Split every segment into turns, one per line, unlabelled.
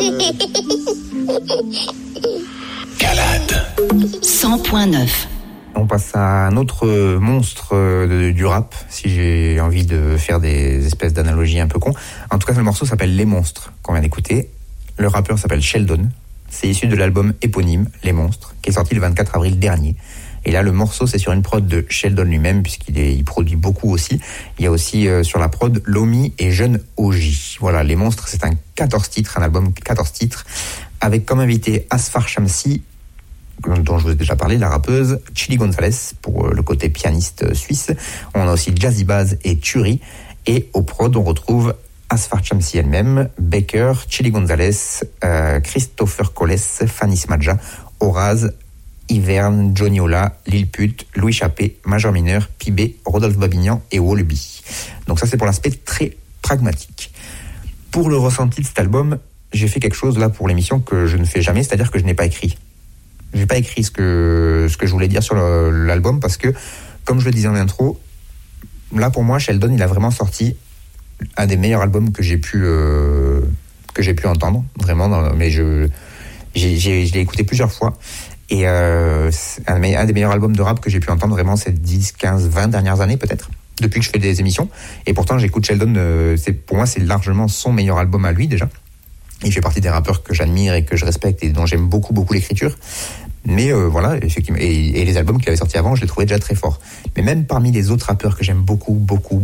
Calade 100.9.
On passe à un autre monstre du rap, si j'ai envie de faire des espèces d'analogies un peu cons. En tout cas, le morceau s'appelle Les Monstres, qu'on vient d'écouter. Le rappeur s'appelle Sheldon. C'est issu de l'album éponyme, Les Monstres, qui est sorti le 24 avril dernier. Et là, le morceau, c'est sur une prod de Sheldon lui-même, il produit beaucoup aussi. Il y a aussi sur la prod Lomi et Jeune OJ. Voilà, Les Monstres, c'est un 14 titres, un album 14 titres, avec comme invité Asfar Shamsi, dont je vous ai déjà parlé, la rappeuse, Chili Gonzalez, pour le côté pianiste suisse. On a aussi Jazzy Baz et Turi. Et au prod, on retrouve Asfar Shamsi elle-même, Baker, Chili Gonzalez, Christopher Coles, Fanny Smadja, Oraz, Iverne, Johnny Ola, Lil Put, Louis Chappé, Major Mineur, Pibé, Rodolphe Babignan et Wallaby. Donc ça, c'est pour l'aspect très pragmatique. Pour le ressenti de cet album, j'ai fait quelque chose là pour l'émission que je ne fais jamais, c'est-à-dire que je n'ai pas écrit. Je n'ai pas écrit ce que je voulais dire sur l'album parce que, comme je le disais en intro, là pour moi, Sheldon, il a vraiment sorti un des meilleurs albums que j'ai pu entendre, vraiment. Mais je l'ai écouté plusieurs fois. Et un des meilleurs albums de rap que j'ai pu entendre vraiment ces 10, 15, 20 dernières années peut-être, depuis que je fais des émissions. Et pourtant j'écoute Sheldon, pour moi c'est largement son meilleur album à lui déjà. Il fait partie des rappeurs que j'admire et que je respecte et dont j'aime beaucoup l'écriture. Mais voilà, effectivement, et les albums qu'il avait sortis avant, je les trouvais déjà très forts. Mais même parmi les autres rappeurs que j'aime beaucoup,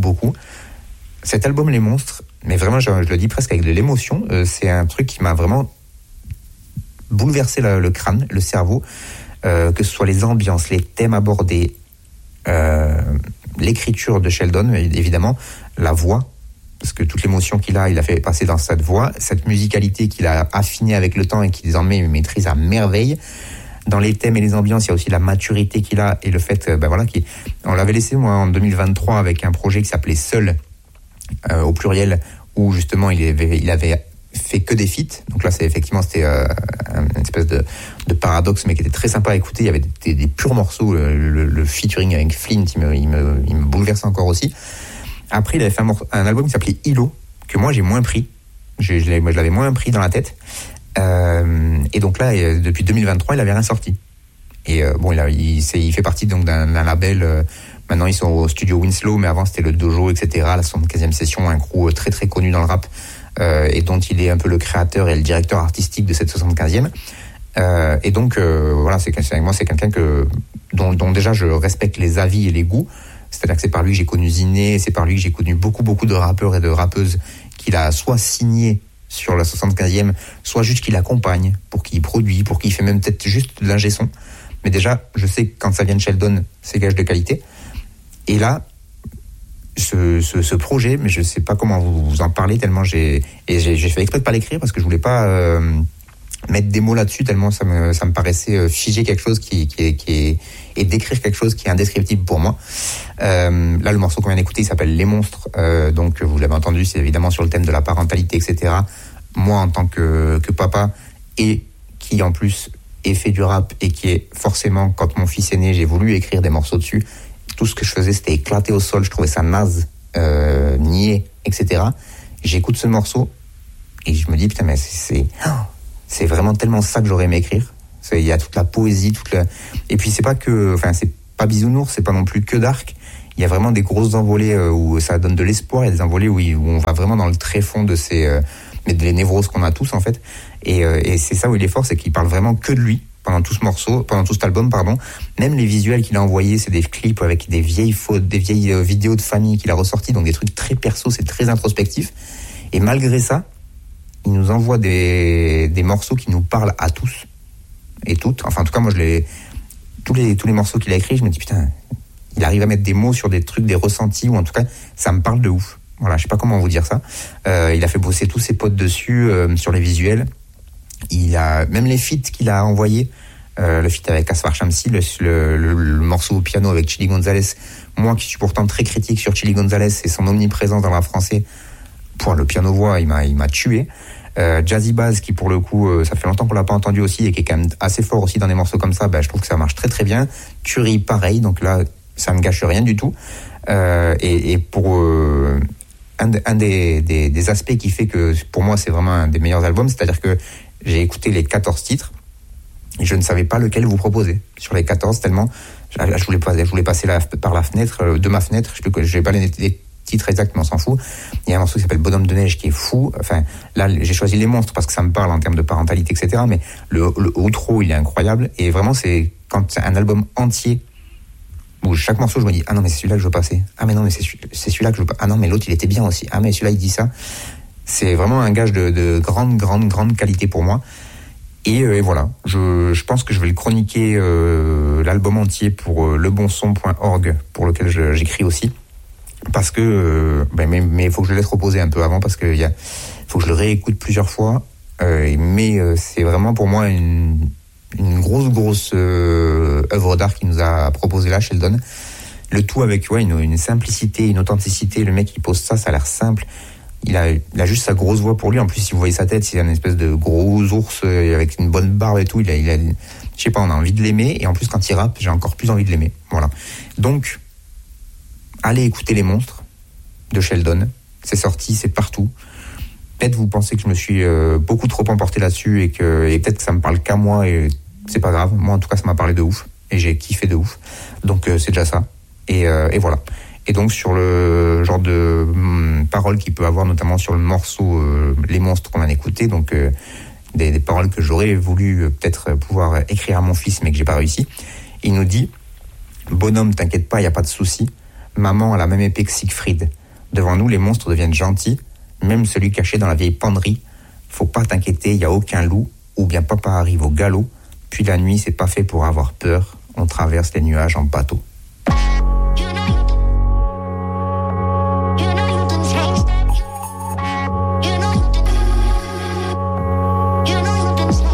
cet album Les Monstres, mais vraiment je le dis presque avec de l'émotion, c'est un truc qui m'a vraiment bouleverser le crâne, le cerveau, que ce soit les ambiances, les thèmes abordés, l'écriture de Sheldon, évidemment, la voix, parce que toute l'émotion qu'il a, il a fait passer dans cette voix, cette musicalité qu'il a affinée avec le temps et qui désormais maîtrise à merveille. Dans les thèmes et les ambiances, il y a aussi la maturité qu'il a et le fait, on l'avait laissé moi en 2023 avec un projet qui s'appelait Seul, au pluriel, où justement il avait fait que des feats. Donc là, c'était une espèce de paradoxe, mais qui était très sympa à écouter. Il y avait des purs morceaux. Le featuring avec Flint, il me bouleverse encore aussi. Après, il avait fait un album qui s'appelait Hilo, que moi, j'ai moins pris. Je l'avais moins pris dans la tête. Et donc là, depuis 2023, il avait rien sorti. Et il fait partie donc d'un label. Maintenant, ils sont au studio Winslow, mais avant, c'était le Dojo, etc. La 75e session, un crew très, très connu dans le rap. Et dont il est un peu le créateur et le directeur artistique de cette 75e. Et donc, voilà, c'est quelqu'un dont déjà je respecte les avis et les goûts. C'est-à-dire que c'est par lui que j'ai connu Ziné, c'est par lui que j'ai connu beaucoup de rappeurs et de rappeuses qu'il a soit signé sur la 75e, soit juste qu'il accompagne, pour qu'il produit, pour qu'il fait même peut-être juste de l'ingé son. Mais déjà, je sais que quand ça vient de Sheldon, c'est gage de qualité. Et là, ce projet, mais je sais pas comment vous en parler tellement j'ai fait exprès de pas l'écrire parce que je voulais pas mettre des mots là-dessus tellement ça me paraissait figer quelque chose qui est et décrire quelque chose qui est indescriptible pour moi. Là, le morceau qu'on vient d'écouter, il s'appelle Les Monstres. Donc, vous l'avez entendu, c'est évidemment sur le thème de la parentalité, etc. Moi, en tant que papa, et qui en plus est fait du rap, et qui est forcément, quand mon fils est né, j'ai voulu écrire des morceaux dessus. Tout ce que je faisais, c'était éclater au sol. Je trouvais ça naze, niais, etc. J'écoute ce morceau, et je me dis, putain, mais c'est vraiment tellement ça que j'aurais aimé écrire. Il y a toute la poésie, et puis c'est pas pas bisounours, c'est pas non plus que dark. Il y a vraiment des grosses envolées où ça donne de l'espoir, il y a des envolées où on va vraiment dans le tréfonds de des névroses qu'on a tous en fait. Et c'est ça où il est fort, c'est qu'il parle vraiment que de lui pendant tout cet album, pardon. Même les visuels qu'il a envoyés, c'est des clips avec des vieilles photos, des vieilles vidéos de famille qu'il a ressorties, donc des trucs très perso, c'est très introspectif. Et malgré ça, il nous envoie des morceaux qui nous parlent à tous et toutes. Enfin, en tout cas, moi, tous les morceaux qu'il a écrits, je me dis, putain, il arrive à mettre des mots sur des trucs, des ressentis, ou en tout cas, ça me parle de ouf. Voilà, je sais pas comment vous dire ça. Il a fait bosser tous ses potes dessus, sur les visuels. Il a, même les feats qu'il a envoyés, le feat avec Asfar Shamsi, le morceau au piano avec Chili Gonzalez. Moi, qui suis pourtant très critique sur Chili Gonzalez et son omniprésence dans le rap français, le piano-voix, il m'a tué. Jazzy Baz, qui pour le coup, ça fait longtemps qu'on l'a pas entendu aussi, et qui est quand même assez fort aussi dans des morceaux comme ça, je trouve que ça marche très très bien. Turi, pareil, donc là, ça ne gâche rien du tout. Et pour un des aspects qui fait que pour moi c'est vraiment un des meilleurs albums, c'est-à-dire que j'ai écouté les 14 titres et je ne savais pas lequel vous proposer sur les 14 tellement je voulais passer par la fenêtre de ma fenêtre, je n'ai pas les titres exacts mais on s'en fout. Il y a un morceau qui s'appelle Bonhomme de neige qui est fou, enfin là j'ai choisi Les Monstres parce que ça me parle en termes de parentalité etc, mais le outro il est incroyable et vraiment c'est quand c'est un album entier où chaque morceau je me dis ah non mais c'est celui-là que je veux passer, ah mais non mais c'est celui-là que je veux pas, ah non mais l'autre il était bien aussi, ah mais celui-là il dit ça. C'est vraiment un gage de grande qualité pour moi et voilà, je pense que je vais le chroniquer l'album entier pour lebonson.org pour lequel j'écris aussi parce que mais il faut que je le laisse reposer un peu avant parce que faut que je le réécoute plusieurs fois mais c'est vraiment pour moi une grosse œuvre d'art qu'il nous a proposé là, Sheldon. Le tout avec une simplicité, une authenticité. Le mec, il pose ça a l'air simple. Il a juste sa grosse voix pour lui. En plus, si vous voyez sa tête, c'est une espèce de gros ours avec une bonne barbe et tout. Il a je sais pas, on a envie de l'aimer. Et en plus, quand il rappe, j'ai encore plus envie de l'aimer. Voilà. Donc, allez écouter Les Monstres de Sheldon. C'est sorti, c'est partout. Peut-être vous pensez que je me suis beaucoup trop emporté là-dessus et peut-être que ça me parle qu'à moi et c'est pas grave. Moi, en tout cas, ça m'a parlé de ouf et j'ai kiffé de ouf. Donc, c'est déjà ça. Et voilà. Et donc, sur le genre de paroles qu'il peut avoir, notamment sur le morceau Les Monstres qu'on a écouté, donc des paroles que j'aurais voulu peut-être pouvoir écrire à mon fils, mais que j'ai pas réussi. Il nous dit « Bonhomme, t'inquiète pas, y a pas de souci. Maman a la même épée que Siegfried. Devant nous, les monstres deviennent gentils. Même celui caché dans la vieille penderie. Faut pas t'inquiéter, y a aucun loup. Ou bien papa arrive au galop. Puis la nuit, c'est pas fait pour avoir peur. On traverse les nuages en bateau. »